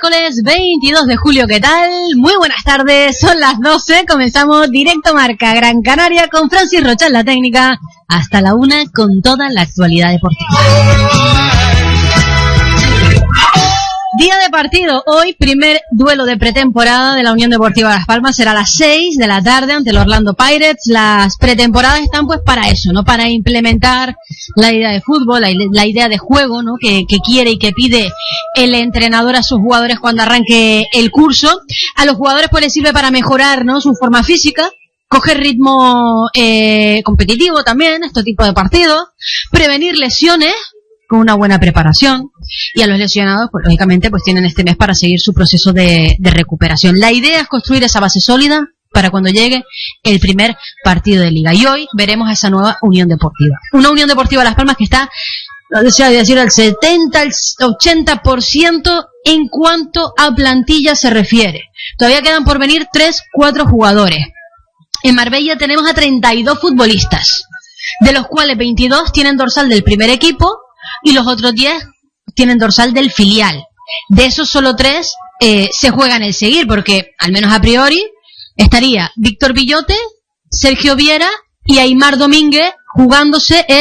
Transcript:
Miércoles 22 de julio, ¿qué tal? Muy buenas tardes, son las 12, comenzamos Directo Marca Gran Canaria con Francis Rocha en la técnica, hasta la 1 con toda la actualidad deportiva. Día de partido, hoy primer duelo de pretemporada de la Unión Deportiva Las Palmas, será a las 6 de la tarde ante el Orlando Pirates. Las pretemporadas están pues para eso, ¿no? Para implementar la idea de fútbol, la idea de juego, ¿no? Que quiere y que pide el entrenador a sus jugadores cuando arranque el curso. A los jugadores pues les sirve para mejorar, ¿no? Su forma física, coger ritmo competitivo también, este tipo de partidos, prevenir lesiones con una buena preparación, y a los lesionados, pues lógicamente, pues tienen este mes para seguir su proceso de recuperación. La idea es construir esa base sólida para cuando llegue el primer partido de liga. Y hoy veremos a esa nueva Unión Deportiva. Una Unión Deportiva Las Palmas que está, no sé si decir, al 70, al 80% en cuanto a plantilla se refiere. Todavía quedan por venir 3-4 jugadores. En Marbella tenemos a 32 futbolistas, de los cuales 22 tienen dorsal del primer equipo, y los otros 10 tienen dorsal del filial. De esos solo 3 se juegan el seguir, porque al menos a priori estaría Víctor Villote, Sergio Viera y Aimar Domínguez jugándose el